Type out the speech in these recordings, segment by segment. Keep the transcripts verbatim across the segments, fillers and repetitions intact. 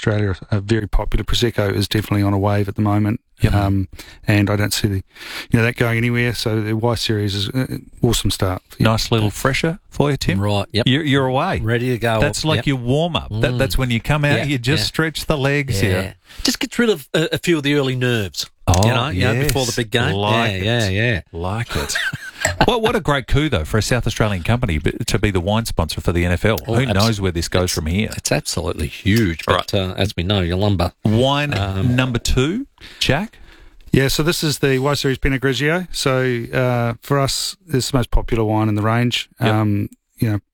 Australia are very popular. Prosecco is definitely on a wave at the moment. Yep. Um, and I don't see the, you know, that going anywhere. So the Y Series is an awesome start. Nice little fresher for you, Tim. Right, yep. You're, you're away. Ready to go. That's like Yep. your warm-up. That, Mm. that's when you come out, Yeah, you just yeah. stretch the legs. Yeah. Yeah. Just gets rid of a, a few of the early nerves. Oh, you know, you know, before the yes. big game. Like yeah, it. yeah, yeah. Like it. Well, what a great coup, though, for a South Australian company to be the wine sponsor for the N F L. Oh, Who abs- knows where this goes from here? It's absolutely huge. But uh, as we know, Yalumba. Wine Um, number two, Jack? Yeah, so this is the Y Series Pinot Grigio. So uh, for us, it's the most popular wine in the range. Yep. Um, you know,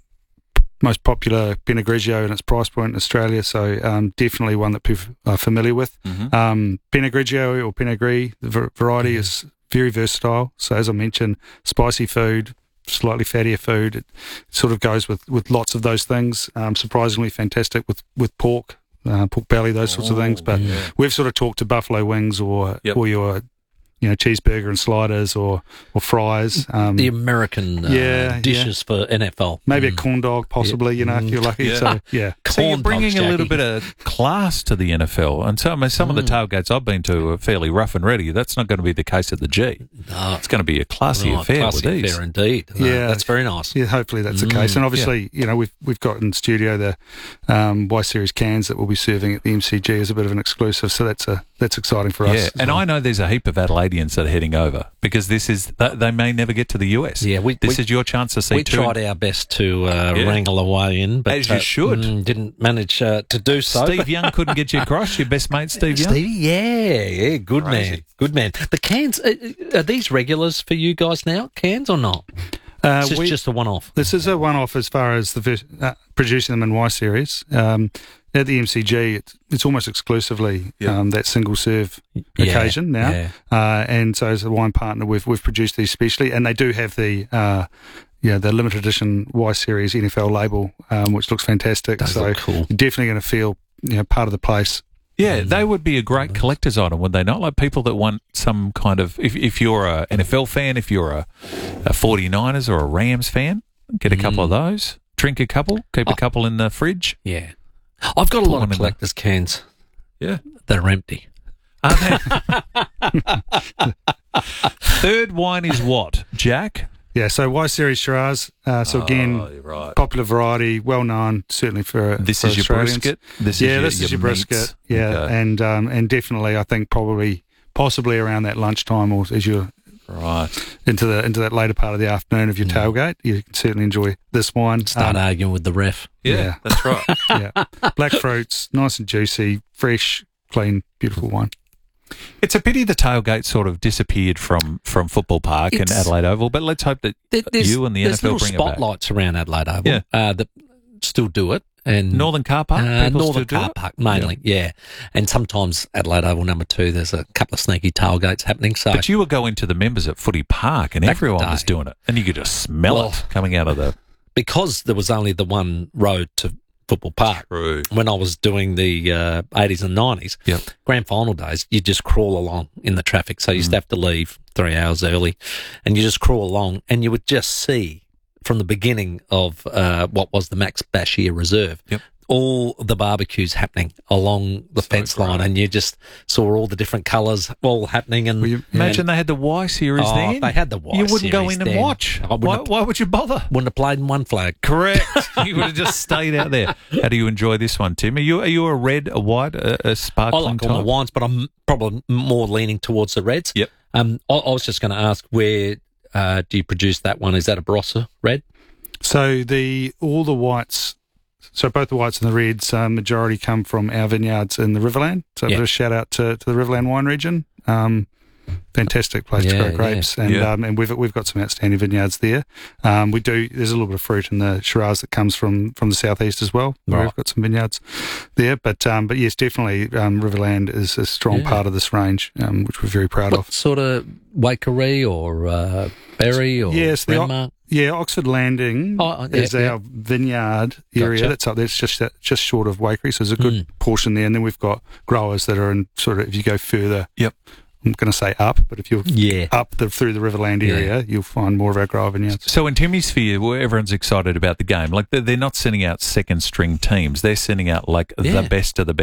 most popular Pinot Grigio and its price point in Australia. So um, definitely one that people are familiar with. Mm-hmm. Um, Pinot Grigio or Pinot Gris, the var- variety is very versatile. So as I mentioned, spicy food, slightly fattier food. It sort of goes with, with lots of those things. Um, surprisingly fantastic with, with pork, uh, pork belly, those sorts of things. But yeah. we've sort of talked to buffalo wings or Yep. or your you know cheeseburger and sliders or or fries. Um, The American uh, yeah, dishes for N F L. maybe a Mm. corn dog, possibly. You know, if you're lucky. Yeah. So yeah. So you're Corn bringing dogs, a little Jackie. bit of class to the N F L. And some, I mean, some of the tailgates I've been to are fairly rough and ready. That's not going to be the case at the G. No. It's going to be a classy Right, affair classy with these. affair indeed. Uh, Yeah. that's very nice. Yeah, hopefully that's the Mm, case. And obviously, you know, we've we've got in studio the um, Y Series cans that we'll be serving at the M C G as a bit of an exclusive. So that's a that's exciting for us. Yeah, as and well. I know there's a heap of Adelaideans that are heading over because this is they they may never get to the U S. Yeah, we- this we- is your chance to see We two. tried our best to uh, Yeah. wrangle a way in, but As you uh, should. mm, didn't manage uh, to do so. Steve Young couldn't get you across. Your best mate, Steve Young. Stevie, yeah, yeah, good Crazy. man, good man. The cans, uh, are these regulars for you guys now, cans or not? Uh, It's just, we- just a one-off. This is a one-off as far as the ver- uh, producing them in Y Series. Um, at the M C G, it's, it's almost exclusively Yep. um, that single-serve Yeah, occasion now. yeah. Uh, and so as a wine partner, we've we've produced these specially, and they do have the uh, yeah the limited edition Y Series N F L label, um, which looks fantastic. Does so look cool. you're definitely going to feel you know part of the place. Yeah, they would be a great collector's item, would they not? Like people that want some kind of, if, if you're a N F L fan, if you're a, a 49ers or a Rams fan, get a couple of those, drink a couple, keep a Oh. couple in the fridge. Yeah. I've got a Put lot one of in the- collector's cans Yeah. that are empty. Are they? Third wine is what, Jack? Yeah, so Y Series Shiraz. Uh, so again, Oh, right. popular variety, well known certainly for This for is your Australians. brisket? This yeah, is your, this is your, meats? brisket. Yeah, Okay. and um, and definitely, I think probably possibly around that lunchtime or as you're Right. into the into that later part of the afternoon of your tailgate, you can certainly enjoy this wine. Start Um, arguing with the ref. Yeah, Yeah. that's right. yeah, black fruits, nice and juicy, fresh, clean, beautiful wine. It's a pity the tailgate sort of disappeared from, from Football Park and It's- Adelaide Oval, but let's hope that There- There's, you and the there's N F L little bring it back. spotlights around Adelaide Oval Yeah. uh, that still do it. And Northern Car Park, Uh, people Northern still do Car it? Park, mainly, yeah. And sometimes Adelaide Oval number two, there's a couple of sneaky tailgates happening. So But you were going to the members at Footy Park and Back everyone in the was day. doing it. And you could just smell Well- it coming out of the... because there was only the one road to Football Park, True. when I was doing the uh, eighties and nineties, Yep. grand final days, you just crawl along in the traffic. So you Mm. used to have to leave three hours early and you just crawl along and you would just see from the beginning of uh, what was the Max Bashir Reserve, Yep. all the barbecues happening along the So fence line, great. and you just saw all the different colours all happening. And Well, you- Imagine they had the Y Series Oh, then. if they had the Y You wouldn't go Series in and then, watch. I wouldn't Why, have- why would you bother? wouldn't have played in one flag. Correct. You would have just stayed out there. How do you enjoy this one, Tim? Are you are you a red, a white, a, a I sparkling like all my type? wines, but I'm probably more leaning towards the reds. Yep. Um, I, I was just going to ask, where uh, do you produce that one? Is that a Barossa red? So the all the whites, so both the whites and the reds, uh, majority come from our vineyards in the Riverland. So Yeah. a bit of shout out to, to the Riverland wine region. Um, fantastic place to Yeah, grow grapes, and Yeah. um, and we've we've got some outstanding vineyards there. Um, we do. There's a little bit of fruit in the Shiraz that comes from from the southeast as well. Where Right. We've got some vineyards there, but um, but yes, definitely um, Riverland is a strong Yeah. part of this range, um, which we're very proud What of. sort of Waikerie or uh, Berry or Yes, the- Renmark? Yeah, Oxford Landing Oh, yeah, is yeah. our vineyard area. Gotcha. That's up there. It's just just short of Waikerie, so there's a good Mm. portion there. And then we've got growers that are in sort of, if you go further, Yep. I'm going to say up, but if you're Yeah. up the, through the Riverland Yeah. area, you'll find more of our grower vineyards. So in Timmy's sphere, where everyone's excited about the game, like they're, they're not sending out second string teams. They're sending out like Yeah. the best of the best.